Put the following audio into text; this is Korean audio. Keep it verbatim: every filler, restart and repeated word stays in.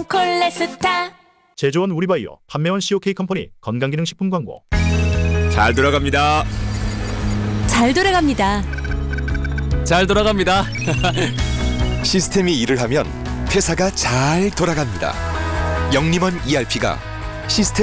콜레스타. 제조원 우리바이오, 판매원 씨오케이 컴퍼니 건강기능식품 광고. 잘 돌아갑니다. 잘 돌아갑니다. 잘 돌아갑니다. 시스템이 일을 하면 회사가 잘 돌아갑니다. 영림원 이알피가 시스템